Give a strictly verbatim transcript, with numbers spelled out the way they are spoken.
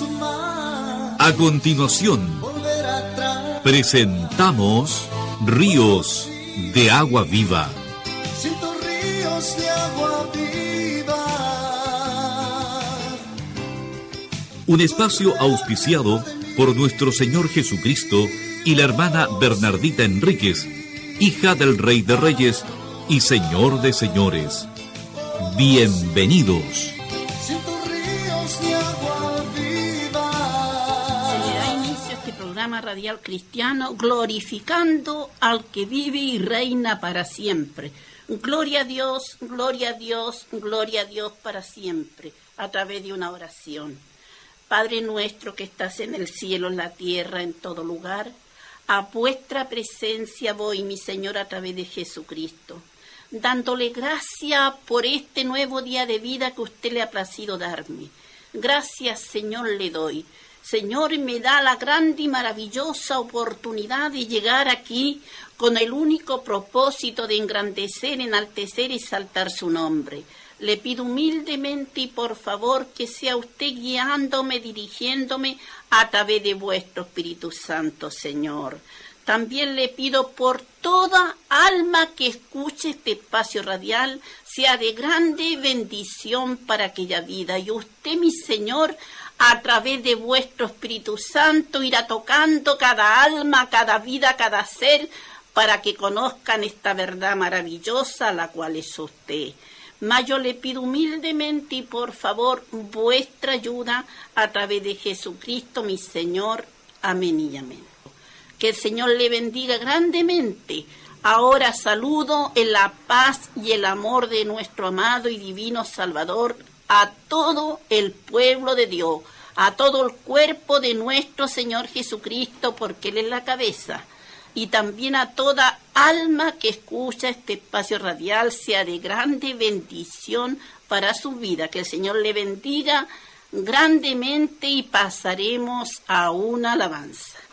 A continuación, presentamos Ríos de Agua Viva. Siento ríos de agua viva. Un espacio auspiciado por nuestro Señor Jesucristo y la hermana Bernardita Enríquez, hija del Rey de Reyes y Señor de Señores. Bienvenidos. Siento ríos de agua viva. Se le da inicio a este programa radial cristiano glorificando al que vive y reina para siempre. Gloria a Dios, gloria a Dios, gloria a Dios para siempre, a través de una oración. Padre nuestro que estás en el cielo, en la tierra, en todo lugar, a vuestra presencia voy, mi Señor, a través de Jesucristo, dándole gracias por este nuevo día de vida que usted le ha placido darme. Gracias, Señor, le doy. Señor, me da la grande y maravillosa oportunidad de llegar aquí con el único propósito de engrandecer, enaltecer y exaltar su nombre. Le pido humildemente y por favor que sea usted guiándome, dirigiéndome a través de vuestro Espíritu Santo, Señor. También le pido por toda alma que escuche este espacio radial, sea de grande bendición para aquella vida. Y usted, mi Señor, a través de vuestro Espíritu Santo, irá tocando cada alma, cada vida, cada ser, para que conozcan esta verdad maravillosa, la cual es usted. Mas yo le pido humildemente y por favor vuestra ayuda a través de Jesucristo, mi Señor. Amén y amén. Que el Señor le bendiga grandemente. Ahora saludo en la paz y el amor de nuestro amado y divino Salvador a todo el pueblo de Dios, a todo el cuerpo de nuestro Señor Jesucristo, porque Él es la cabeza. Y también a toda alma que escucha este espacio radial, sea de grande bendición para su vida. Que el Señor le bendiga grandemente y pasaremos a una alabanza.